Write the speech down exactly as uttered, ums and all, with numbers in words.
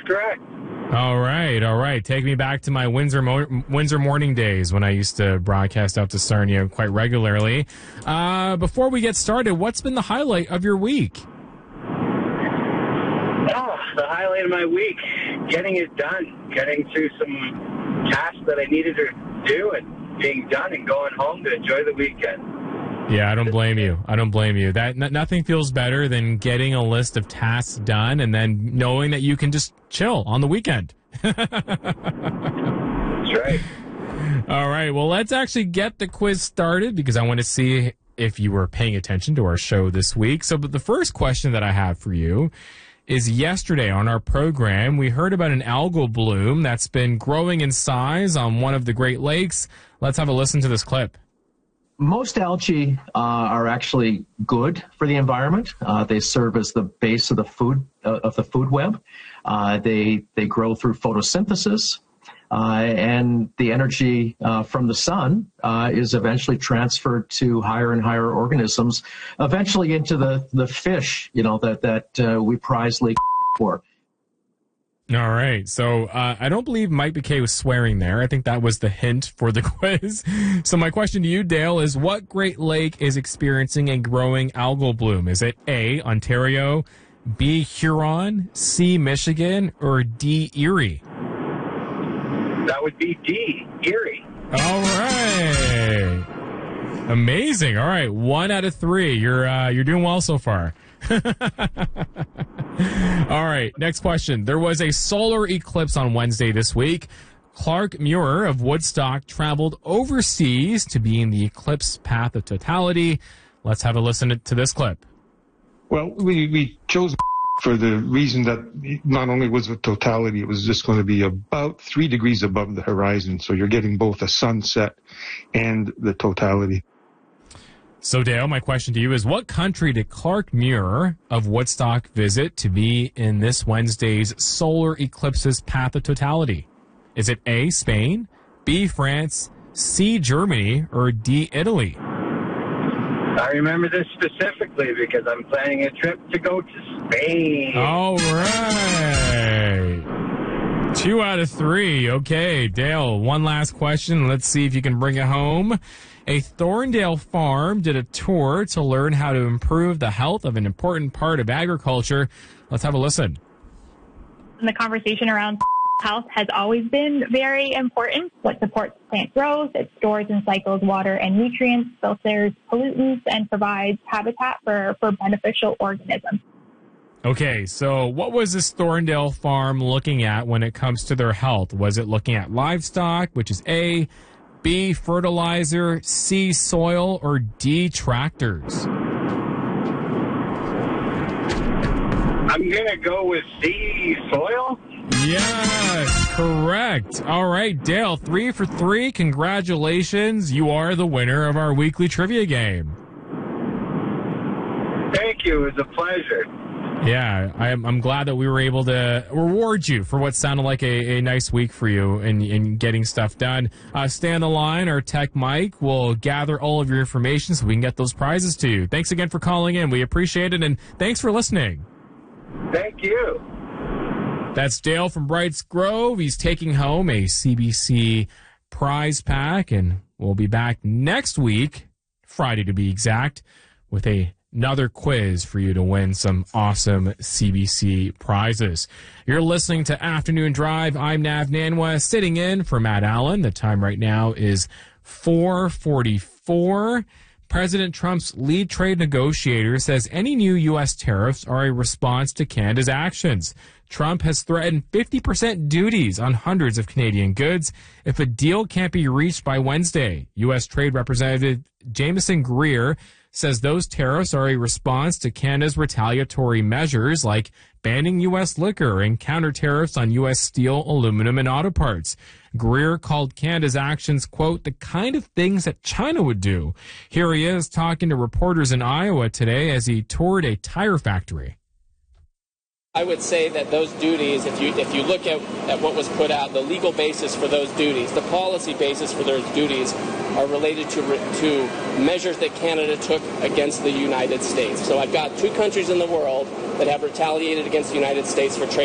correct. All right, all right. Take me back to my Windsor mo- Windsor morning days when I used to broadcast out to Sarnia quite regularly. Uh, before we get started, what's been the highlight of your week? Oh, the highlight of my week, getting it done, getting through some tasks that I needed to do and being done and going home to enjoy the weekend. Yeah, I don't blame you. I don't blame you. That n- nothing feels better than getting a list of tasks done and then knowing that you can just chill on the weekend. That's right. All right. Well, let's actually get the quiz started because I want to see if you were paying attention to our show this week. So, but the first question that I have for you is yesterday on our program, we heard about an algal bloom that's been growing in size on one of the Great Lakes. Let's have a listen to this clip. Most algae uh, are actually good for the environment. Uh, they serve as the base of the food uh, of the food web. Uh, they they grow through photosynthesis, uh, and the energy uh, from the sun uh, is eventually transferred to higher and higher organisms, eventually into the the fish, you know, that that uh, we prize lake for. All right. So uh, I don't believe Mike McKay was swearing there. I think that was the hint for the quiz. So my question to you, Dale, is what Great Lake is experiencing a growing algal bloom? Is it A, Ontario, B, Huron, C, Michigan, or D, Erie? That would be D, Erie. All right. Amazing. All right. One out of three. You're uh, you're doing well so far. All right, next question. There was a solar eclipse on Wednesday this week. Clark Muir of Woodstock traveled overseas to be in the eclipse path of totality. Let's have a listen to this clip. Well, we, we chose for the reason that not only was it totality, it was just going to be about three degrees above the horizon. So you're getting both a sunset and the totality. So, Dale, my question to you is, what country did Clark Muir of Woodstock visit to be in this Wednesday's solar eclipse's path of totality? Is it A, Spain, B, France, C, Germany, or D, Italy? I remember this specifically because I'm planning a trip to go to Spain. All right. Two out of three. Okay, Dale, one last question. Let's see if you can bring it home. A Thorndale farm did a tour to learn how to improve the health of an important part of agriculture. Let's have a listen. The conversation around health has always been very important. What supports plant growth, it stores and cycles water and nutrients, filters pollutants, and provides habitat for, for beneficial organisms. Okay, so what was this Thorndale farm looking at when it comes to their health? Was it looking at livestock, which is A, B, fertilizer, C, soil, or D, tractors? I'm going to go with C, soil. Yes, correct. All right, Dale, three for three. Congratulations. You are the winner of our weekly trivia game. Thank you. It was a pleasure. Yeah, I'm, I'm glad that we were able to reward you for what sounded like a, a nice week for you in, in getting stuff done. Uh, stay on the line. Our tech Mike will gather all of your information so we can get those prizes to you. Thanks again for calling in. We appreciate it, and thanks for listening. Thank you. That's Dale from Brights Grove. He's taking home a C B C prize pack, and we'll be back next week, Friday to be exact, with a another quiz for you to win some awesome C B C prizes. You're listening to Afternoon Drive. I'm Nav Nanwa, sitting in for Matt Allen. The time right now is four forty-four. President Trump's lead trade negotiator says any new U S tariffs are a response to Canada's actions. Trump has threatened fifty percent duties on hundreds of Canadian goods if a deal can't be reached by Wednesday. U S Trade Representative Jameson Greer says those tariffs are a response to Canada's retaliatory measures like banning U S liquor and counter tariffs on U S steel, aluminum, and auto parts. Greer called Canada's actions, quote, the kind of things that China would do. Here he is talking to reporters in Iowa today as he toured a tire factory. I would say that those duties, if you if you look at, at what was put out, the legal basis for those duties, the policy basis for those duties are related to to measures that Canada took against the United States. So I've got two countries in the world that have retaliated against the United States for trade.